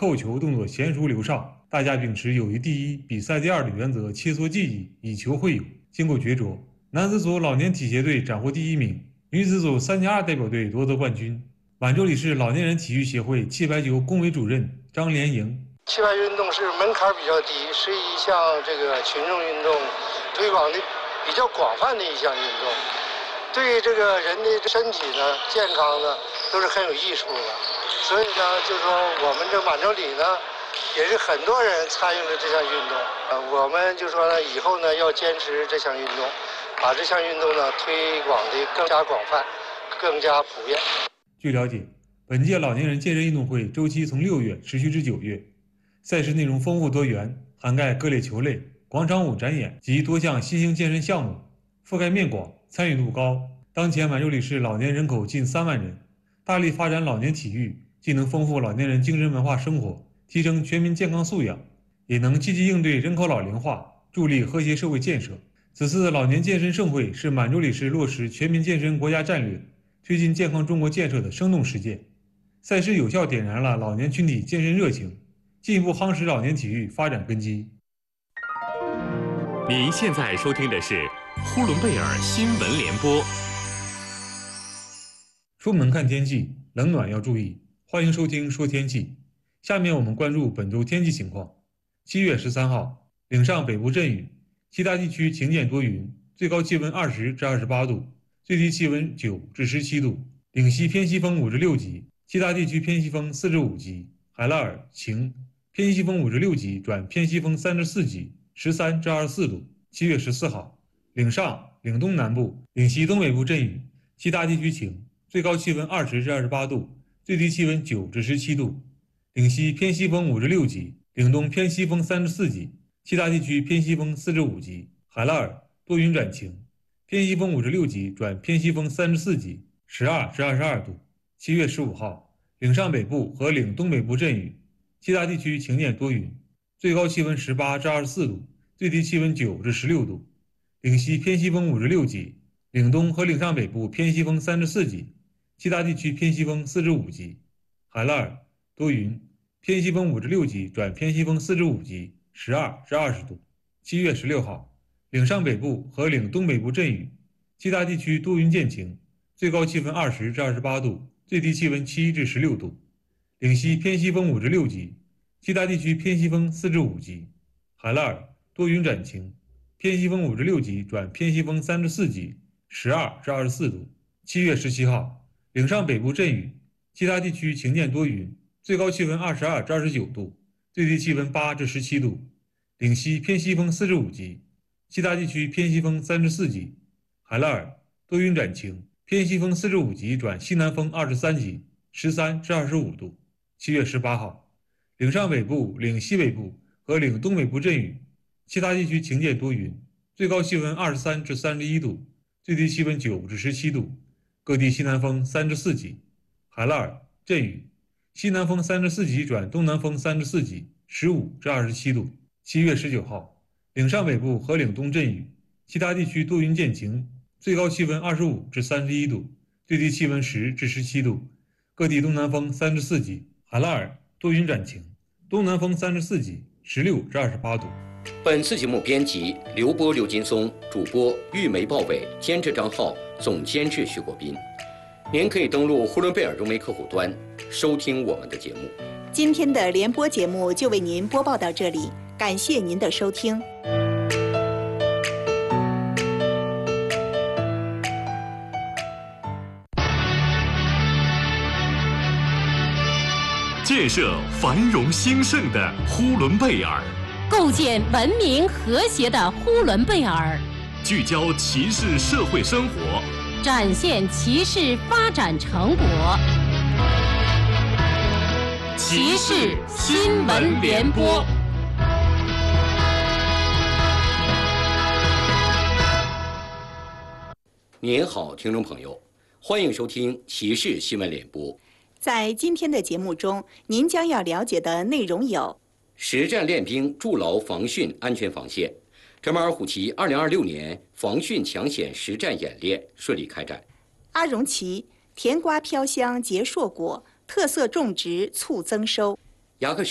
扣球动作娴熟流畅，大家秉持友谊第一、比赛第二的原则，切磋技艺，以球会友。经过角逐，男子组老年体协队斩获第1名，女子组3+2代表队夺得冠军。满洲里市老年人体育协会气排球工委主任张连营： 气排运动是门槛比较低，是一项这个群众运动推广的比较广泛的一项运动，对这个人的身体呢、健康呢都是很有益处的。所以呢，就是说我们这满洲里呢，也是很多人参与了这项运动。我们就说呢，以后呢要坚持这项运动，把这项运动呢推广的更加广泛、更加普遍。 据了解，本届老年人健身运动会周期从6月持续至9月，赛事内容丰富多元，涵盖各类球类、广场舞展演及多项新兴健身项目，覆盖面广，参与度高。当前满洲里市老年人口近3万人，大力发展老年体育，既能丰富老年人精神文化生活，提升全民健康素养，也能积极应对人口老龄化，助力和谐社会建设。此次老年健身盛会是满洲里市落实全民健身国家战略，推进健康中国建设的生动实践。赛事有效点燃了老年群体健身热情，进一步夯实老年体育发展根基。 您现在收听的是呼伦贝尔新闻联播。 出门看天气，冷暖要注意。欢迎收听说天气。下面我们关注本周天气情况。7月13号，岭上北部阵雨，其他地区晴间多云，最高气温20至28度，最低气温9至17度。岭西偏西风5至6级，其他地区偏西风4至5级。海拉尔晴，偏西风5至6级转偏西风3至4级，13至24度。7月14号，岭上、岭东南部、岭西东北部阵雨，其他地区晴，最高气温20至28度，最低气温9至17度。岭西偏西风5至6级，岭东偏西风3至4级，其他地区偏西风4至5级。海拉尔多云转晴，偏西风5至6级转偏西风3至4级，12至22度。7月15号，岭上北部和岭东北部阵雨，其他地区晴间多云，最高气温18至24度，最低气温9至16度。岭西偏西风5至6级，岭东和岭上北部偏西风3至4级，其他地区偏西风4至5级。海拉尔多云，偏西风5至6级转偏西风4至5级，12至20度。7月16号，岭上北部和岭东北部阵雨，其他地区多云见晴，最高气温20至28度，最低气温7至16度。岭西偏西风5至6级，其他地区偏西风4至5级。海拉尔多云转晴，偏西风5至6级转偏西风3至4级，12至24度。7月17号，岭上北部阵雨，其他地区晴间多云，最高气温22至29度，最低气温8至17度。岭西偏西风4至5级，其他地区偏西风3至4级。海拉尔多云转晴，偏西风4至5级转西南风2至3级，13至25度。7月18号，岭上北部、岭西北部和岭东北部阵雨，其他地区晴间多云，最高气温23至31度，最低气温9至17度，各地西南风3至4级。海拉尔阵雨，西南风3至4级转东南风3至4级，15至27度。7月19号，岭上北部和岭东阵雨，其他地区多云见晴，最高气温25至31度，最低气温10至17度，各地东南风3至4级。海拉尔多云转晴，东南风3至4级，16至28度。 本次节目编辑刘波、刘金松，主播玉梅、鲍伟，监制张浩，总监制徐国斌。您可以登录呼伦贝尔融媒客户端收听我们的节目。 今天的联播节目就为您播报到这里，感谢您的收听。 建设繁荣兴盛的呼伦贝尔， 构建文明和谐的呼伦贝尔， 聚焦骑士社会生活， 展现骑士发展成果。骑士新闻联播。 您好，听众朋友，欢迎收听骑士新闻联播。 在今天的节目中，您将要了解的内容有： 实战练兵筑牢防汛安全防线，哲马尔虎旗2026年防汛抢险实战演练顺利开展； 阿荣旗甜瓜飘香结硕果，特色种植促增收； 雅克